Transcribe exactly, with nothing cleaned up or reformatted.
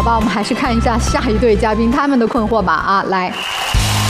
吧，我们还是看一下下一对嘉宾他们的困惑吧啊，来。